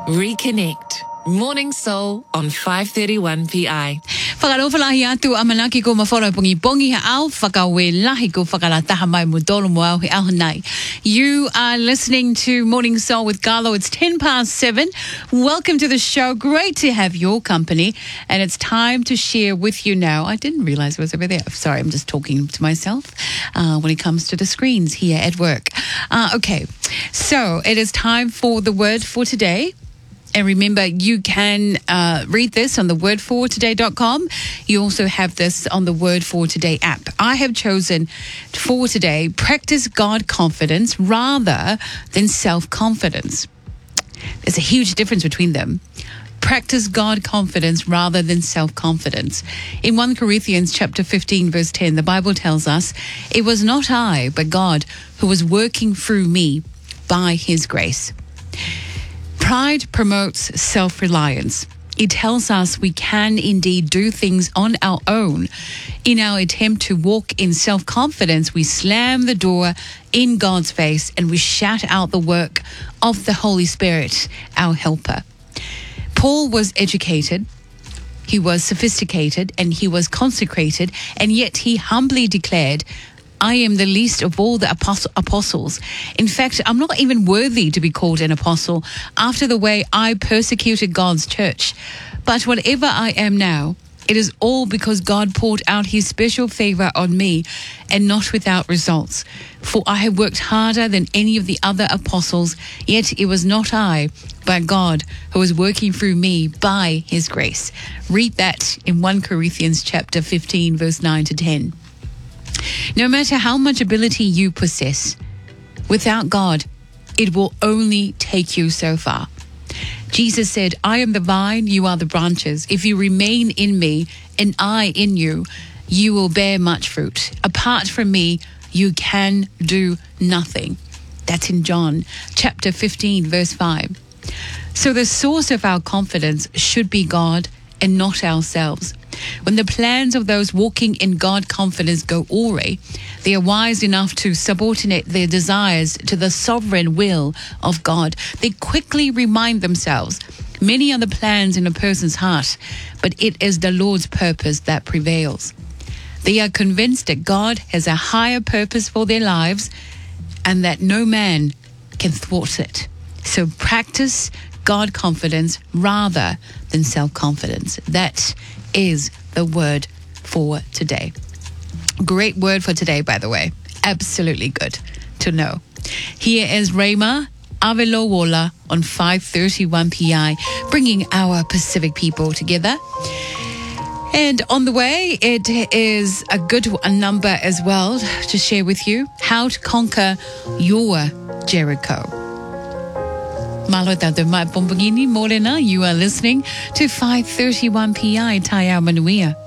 Reconnect. Morning Soul on 5:31 pi. Whakalofalahi atu amanaki ko mawhora pongi ha'au whakawelahi ko whakalataha mai mudolo mo au he ahonai. You are listening to Morning Soul with Galo. It's 7:10. Welcome to the show. Great to have your company. And it's time to share with you now. I didn't realize it was over there. Sorry, I'm just talking to myself when it comes to the screens here at work. Okay, so it is time for the word for today. And remember, you can read this on the wordfortoday.com. You also have this on the Word for Today app. I have chosen for today, practice God confidence rather than self-confidence. There's a huge difference between them. Practice God confidence rather than self-confidence. In 1 Corinthians chapter 15, verse 10, the Bible tells us, "It was not I, but God, who was working through me by his grace." Pride promotes self-reliance. It tells us we can indeed do things on our own. In our attempt to walk in self-confidence, we slam the door in God's face and we shut out the work of the Holy Spirit, our helper. Paul was educated, he was sophisticated, and he was consecrated, and yet he humbly declared, "I am the least of all the apostles. In fact, I'm not even worthy to be called an apostle after the way I persecuted God's church. But whatever I am now, it is all because God poured out his special favor on me and not without results. For I have worked harder than any of the other apostles, yet it was not I, but God who was working through me by his grace." Read that in 1 Corinthians chapter 15, verse 9 to 10. No matter how much ability you possess, without God, it will only take you so far. Jesus said, "I am the vine, you are the branches. If you remain in me and I in you, you will bear much fruit. Apart from me, you can do nothing." That's in John chapter 15, verse 5. So the source of our confidence should be God and not ourselves. When the plans of those walking in God confidence go awry, they are wise enough to subordinate their desires to the sovereign will of God. They quickly remind themselves, many are the plans in a person's heart, but it is the Lord's purpose that prevails. They are convinced that God has a higher purpose for their lives and that no man can thwart it. So practice God confidence rather than self-confidence. That is the word for today. Great word for today, by the way. Absolutely good to know. Here is Rayma Avelowola on 5:31 pi, bringing our Pacific people together. And on the way, it is a good number as well to share with you, how to conquer your Jericho. Malo tau mai pompagini morena. You are listening to 5:31 pi Taiao Manuia.